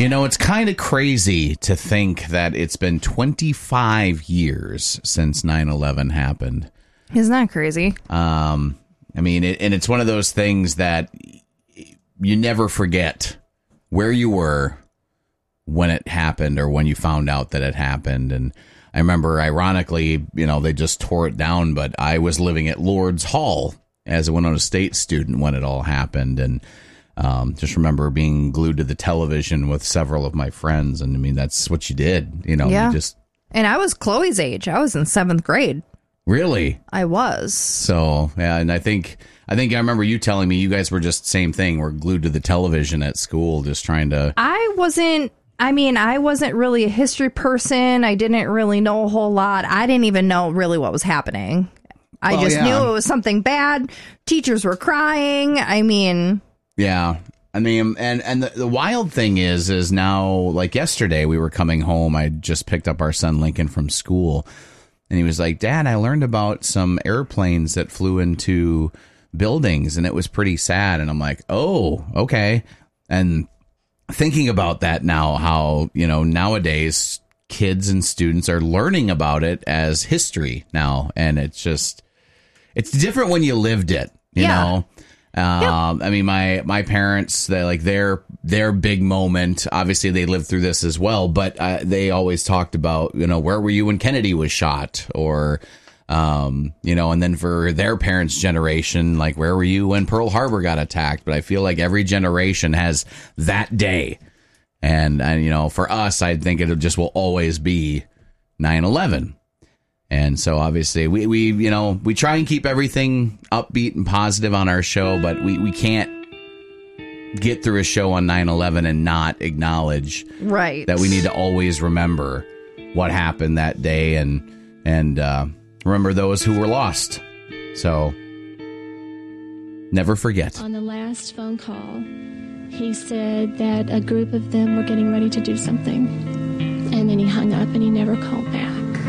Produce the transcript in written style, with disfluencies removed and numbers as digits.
It's kind of crazy to think that it's been 25 years since 9/11 happened. Isn't that crazy? And it's one of those things that you never forget where you were when it happened or when you found out that it happened. And I remember, ironically, they just tore it down, but I was living at Lourdes Hall as a Winona State student when it all happened. And just remember being glued to the television with several of my friends. And that's what you did, Yeah. You just. And I was Chloe's age. I was in 7th grade. Really? I was. So, yeah, and I think I remember you telling me you guys were just same thing. We're glued to the television at school, just trying to. I wasn't really a history person. I didn't really know a whole lot. I didn't even know really what was happening. I knew it was something bad. Teachers were crying. Yeah. And the wild thing is now, like yesterday, we were coming home. I just picked up our son Lincoln from school. And he was like, Dad, I learned about some airplanes that flew into buildings, and it was pretty sad. And I'm like, oh, okay. And thinking about that now, how, nowadays kids and students are learning about it as history now. And it's different when you lived it, you know? My parents, their big moment, obviously they lived through this as well, but they always talked about, where were you when Kennedy was shot, or, and then for their parents' generation, like, where were you when Pearl Harbor got attacked? But I feel like every generation has that day. And for us, I think it just will always be 9/11. And so obviously we try and keep everything upbeat and positive on our show, but we can't get through a show on 9/11 and not acknowledge that we need to always remember what happened that day and remember those who were lost. So never forget. On the last phone call, he said that a group of them were getting ready to do something, and then he hung up and he never called back.